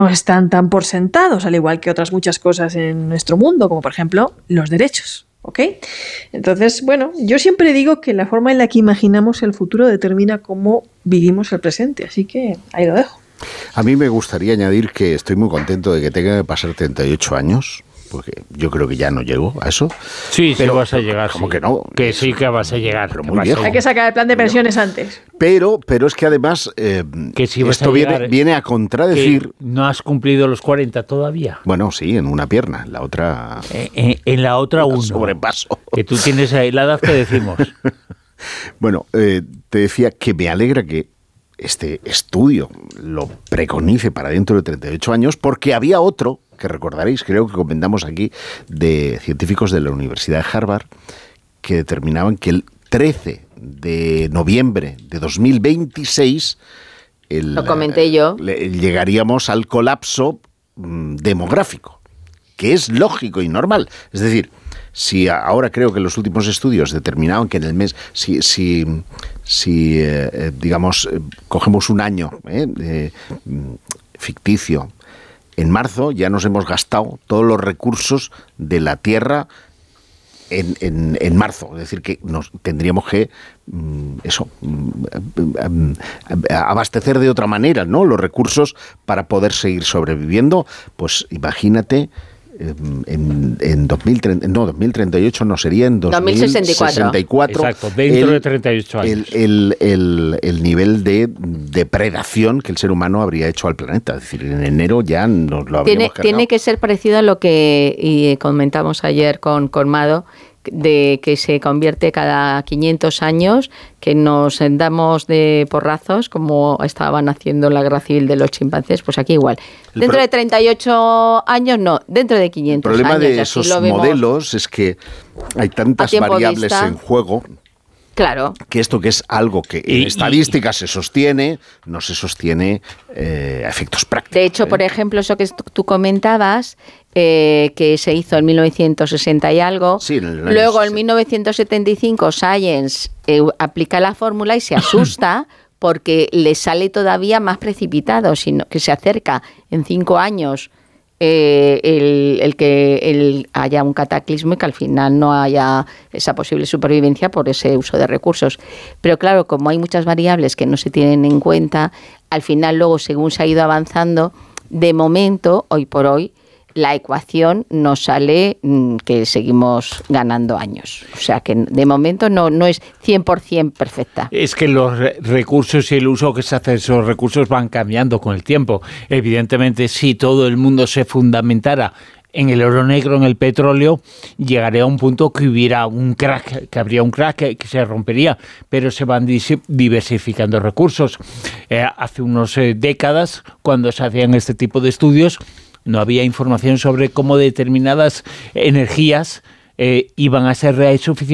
no están tan por sentados, al igual que otras muchas cosas en nuestro mundo, como por ejemplo los derechos. ¿Ok? Entonces, bueno, yo siempre digo que la forma en la que imaginamos el futuro determina cómo vivimos el presente, así que ahí lo dejo. A mí me gustaría añadir que estoy muy contento de que tenga que pasar 38 años, porque yo creo que ya no llego a eso. Sí, pero vas a llegar. ¿Cómo sí. que no? Que sí que vas a llegar. Pero muy viejo. Hay que sacar el plan de pensiones antes. Pero es que además que si vas esto a llegar, viene a contradecir... Que no has cumplido los 40 todavía. Bueno, sí, en una pierna, en la otra... En la otra uno. Sobrepaso. Que tú tienes ahí la edad que decimos. Bueno, te decía que me alegra que este estudio lo preconice para dentro de 38 años, porque había otro, que recordaréis, creo que comentamos aquí, de científicos de la Universidad de Harvard, que determinaban que el 13 de noviembre de 2026 lo comenté yo. Llegaríamos al colapso demográfico, que es lógico y normal. Es decir, si ahora creo que los últimos estudios determinaban que en el mes, digamos, cogemos un año ficticio, en marzo ya nos hemos gastado todos los recursos de la Tierra en marzo. Es decir, que nos tendríamos que abastecer de otra manera, ¿no?, los recursos para poder seguir sobreviviendo. Pues imagínate, en 2038 no, sería en 2064. Exacto, dentro de 38 años. El nivel de depredación que el ser humano habría hecho al planeta. Es decir, en enero ya nos lo habríamos cargado. Tiene que ser parecido a lo que comentamos ayer con Mado, de que se convierte cada 500 años, que nos damos de porrazos, como estaban haciendo en la guerra civil de los chimpancés, pues aquí igual. Dentro de 38 años no, dentro de 500 años. El problema de esos modelos es que hay tantas variables en juego. Claro. Que esto, que es algo que en estadística se sostiene, no se sostiene a efectos prácticos. De hecho, por ejemplo, eso que tú comentabas, que se hizo en 1960 y algo, sí, luego en 1975 Science aplica la fórmula y se asusta porque le sale todavía más precipitado, sino que se acerca en 5 años el que haya un cataclismo y que al final no haya esa posible supervivencia por ese uso de recursos. Pero claro, como hay muchas variables que no se tienen en cuenta, al final luego, según se ha ido avanzando, de momento, hoy por hoy, la ecuación nos sale que seguimos ganando años. O sea que de momento no es 100% perfecta. Es que los recursos y el uso que se hace de esos recursos van cambiando con el tiempo. Evidentemente, si todo el mundo se fundamentara en el oro negro, en el petróleo, llegaría a un punto que hubiera un crack, que habría un crack que se rompería, pero se van diversificando recursos. Hace unas décadas, cuando se hacían este tipo de estudios, no había información sobre cómo determinadas energías iban a ser suficientes